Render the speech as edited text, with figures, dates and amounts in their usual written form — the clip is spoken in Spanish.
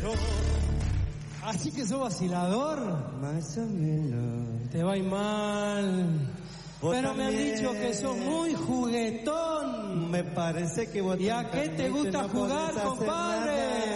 secreto. Así que sos vacilador. Más o menos. Te va a ir mal. Vos Pero me han también. dicho que sos muy juguetón. Me parece que vos ¿Y a qué te gusta no podés jugar, hacer compadre? nada.